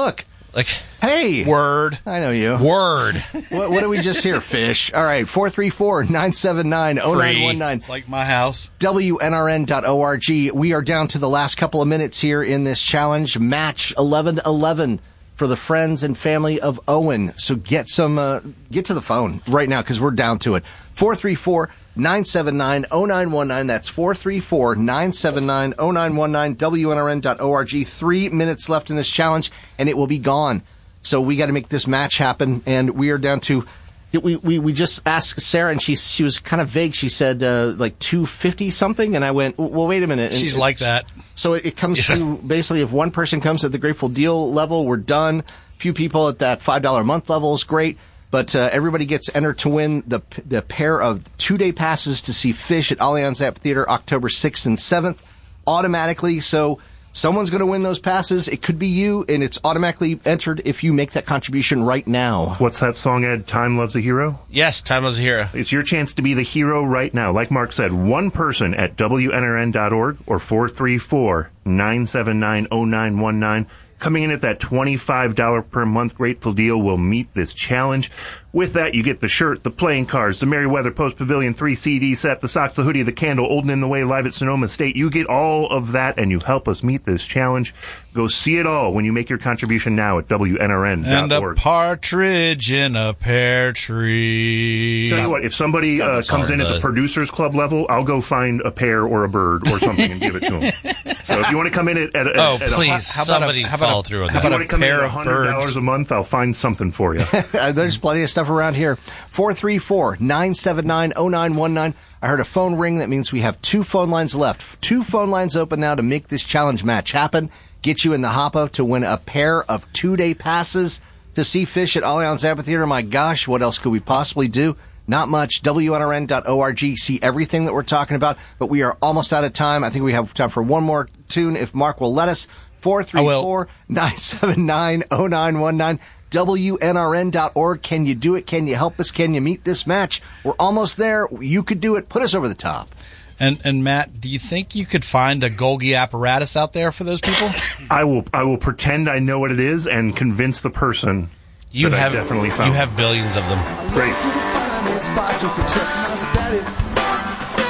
look. Like, hey. Word. I know you. Word. What did we just hear, Fish? All right, 434-979-0919. It's like my house. WNRN.org. We are down to the last couple of minutes here in this challenge. Match 11-11 for the friends and family of Owen. So get to the phone right now because we're down to it. 434-979-0919. That's 434-979-0919. WNRN.org. 3 minutes left in this challenge, and it will be gone. So we got to make this match happen, and we are down to... We just asked Sarah, and she was kind of vague. She said like 250 something, and I went, well, wait a minute. And she's like that. So it comes to basically if one person comes at the Grateful Deal level, we're done. Few people at that $5 a month level is great, but everybody gets entered to win the pair of 2-day passes to see Fish at Allianz Amphitheater October 6th and 7th automatically. So someone's going to win those passes. It could be you, and it's automatically entered if you make that contribution right now. What's that song, Ed? Time Loves a Hero? Yes, Time Loves a Hero. It's your chance to be the hero right now. Like Mark said, one person at WNRN.org or 434-979-0919. Coming in at that $25 per month Grateful Deal will meet this challenge. With that, you get the shirt, the playing cards, the Merriweather Post Pavilion 3 CD set, the socks, the hoodie, the candle, Olden in the Way live at Sonoma State. You get all of that, and you help us meet this challenge. Go see it all when you make your contribution now at WNRN.org. And a partridge in a pear tree. Tell you what, if somebody comes in at the Producers Club level, I'll go find a pear or a bird or something and give it to them. So if you want to come in at somebody follow through on that. If you want to come in at $100 a month, I'll find something for you. There's plenty of stuff around here. 434-979-0919. I heard a phone ring. That means we have 2 phone lines left. 2 phone lines open now to make this challenge match happen. Get you in the hopper to win a pair of 2-day passes to see Fish at Allianz Amphitheater. My gosh, what else could we possibly do? Not much. WNRN.org. See everything that we're talking about, but we are almost out of time. I think we have time for one more tune if Mark will let us. 434-979-0919. WNRN.org. Can you do it? Can you help us? Can you meet this match? We're almost there. You could do it. Put us over the top. And Matt, do you think you could find a Golgi apparatus out there for those people? I will pretend I know what it is and convince the person you that have I definitely found. You have billions of them. Great.